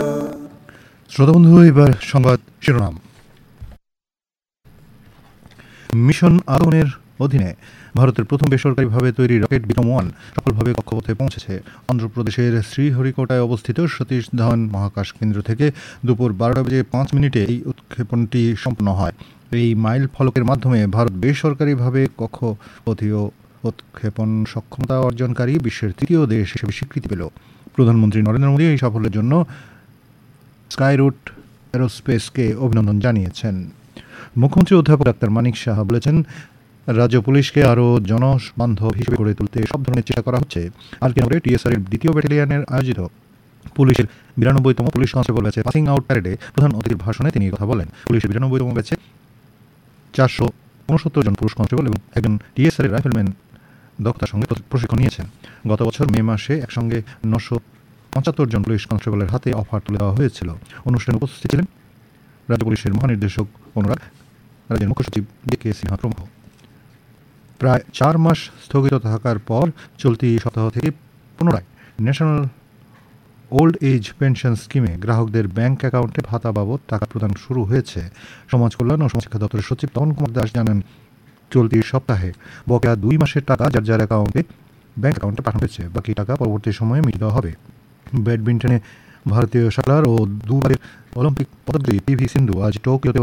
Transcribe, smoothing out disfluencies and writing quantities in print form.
শ্রোতাবন্ধু, এবার সংবাদ শিরোনাম। মিশন আগুনের অধীনে ভারতের প্রথম বেসরকারিভাবে তৈরি রকেট বিক্রম-1 সফলভাবে কক্ষপথে পৌঁছেছে। অন্ধ্রপ্রদেশের শ্রীহরিকোটায় অবস্থিত সতীশ ধাওয়ান মহাকাশ কেন্দ্র থেকে দুপুর 12:05 এই উৎক্ষেপণটি সম্পন্ন হয়। এই মাইল ফলকের মাধ্যমে ভারত বেসরকারিভাবে কক্ষপথীয় উৎক্ষেপণ সক্ষমতা অর্জনকারী বিশ্বের তৃতীয় দেশ হিসেবে স্বীকৃতি পেল। প্রধানমন্ত্রী নরেন্দ্র মোদী এই সাফল্যের জন্য স্কাইরুট এরোস্পেসকে অভিনন্দন জানিয়েছেন। মুখ্যমন্ত্রী অধ্যাপক ডাক্তার মানিক সাহা বলেছেন, রাজ্য পুলিশকে আরও জনবান্ধব হিসেবে গড়ে তুলতে সব ধরনের চেষ্টা করা হচ্ছে। আরকিনগরে টিএসআর এর 2য় ব্যাটালিয়নের আয়োজিত পুলিশের 92তম পুলিশ কনস্টেবল ব্যাচে পাসিং আউট প্যারেডে প্রধান অতিথির ভাষণে তিনি কথা বলেন। পুলিশের 92তম ব্যাচে 469 জন পুরুষ কনস্টেবল এবং একজন টিএসআর এর রাইফেলম্যান দক্ষতার সঙ্গে প্রশিক্ষণ নিয়েছেন। গত বছর মে মাসে একসঙ্গে 975 জন পুলিশ কনস্টেবলের হাতে অফার তুলে দেওয়া হয়েছিল। অনুষ্ঠানে উপস্থিত ছিলেন রাজ্য পুলিশের মহানির্দেশক অনুরাগ, রাজ্যের মুখ্য সচিব DK সিনহা প্রমুখ। প্রায় 4 মাস স্থগিত থাকার পর চলতি সপ্তাহ থেকে পুনরায় ন্যাশনাল ওল্ড এজ পেনশন স্কিমে গ্রাহকদের ব্যাংক অ্যাকাউন্টে ভাতা বাবদ টাকা প্রদান শুরু হয়েছে। সমাজ কল্যাণ ও সমাজশিক্ষা দপ্তরের সচিব তপন কুমার দাস জানান, চলতি সপ্তাহে বকেয়া 2 মাসের টাকা যার যার ব্যাংক অ্যাকাউন্টে পাঠানো হয়েছে। বাকি টাকা পরবর্তী সময়ে মিটিয়ে দেওয়া হবে। ব্যাডমিন্টনে ভারতীয় শাটলার ও দুবারের অলিম্পিক পদকজয়ী PV সিন্ধু আজ টোকিওতে